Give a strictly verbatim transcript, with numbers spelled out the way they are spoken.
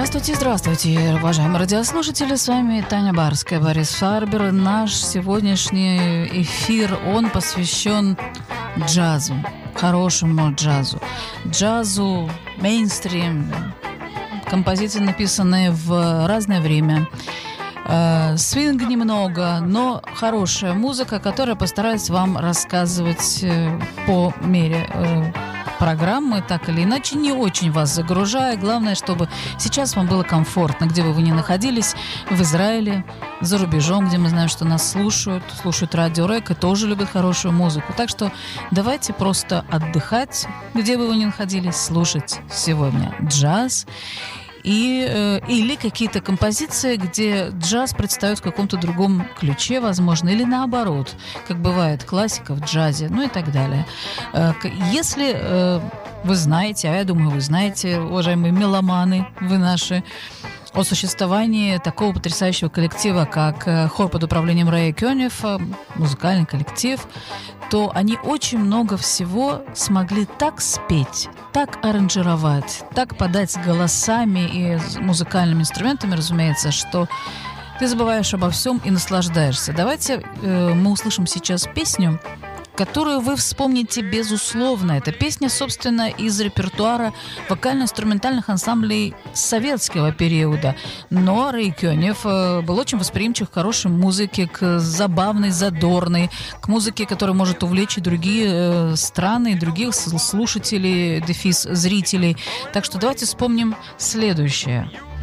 Здравствуйте, здравствуйте, уважаемые радиослушатели. С вами Таня Барская, Борис Фарбер. Наш сегодняшний эфир, он посвящен джазу, хорошему джазу. Джазу, мейнстрим, композиции, написанные в разное время. Э, свинг немного, но хорошая музыка, которая постараюсь вам рассказывать э, по мере э, программы, так или иначе, не очень вас загружая. Главное, чтобы сейчас вам было комфортно, где бы вы ни находились, в Израиле, за рубежом, где мы знаем, что нас слушают, слушают радио Рэк и тоже любят хорошую музыку. Так что давайте просто отдыхать, где бы вы ни находились, слушать сегодня джаз. И, э, или какие-то композиции, где джаз предстает в каком-то другом ключе, возможно, или наоборот, как бывает классика в джазе, ну и так далее. Э, если э, вы знаете, а я думаю, вы знаете, уважаемые меломаны, вы наши, о существовании такого потрясающего коллектива, как хор под управлением Рэя Кёнефа, музыкальный коллектив, то они очень много всего смогли так спеть, так аранжировать, так подать голосами и музыкальными инструментами, разумеется, что ты забываешь обо всем и наслаждаешься. Давайте э, мы услышим сейчас песню, которую вы вспомните безусловно. Это песня, собственно, из репертуара вокально-инструментальных ансамблей советского периода. Но Рэй Кёнеф был очень восприимчив к хорошей музыке, к забавной, задорной, к музыке, которая может увлечь и другие э, страны, и других слушателей, дефис, зрителей. Так что давайте вспомним следующее.